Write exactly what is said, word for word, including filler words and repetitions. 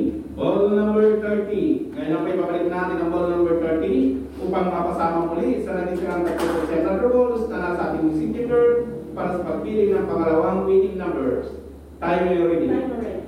Ball number thirty. Ngayon ang paibabalik natin ang ball number thirty upang mapasama muli sa natisirang tatlo central balls na nasa ating music keeper para sa pagpili ng pangalawang winning numbers. Time when you're ready. Time already.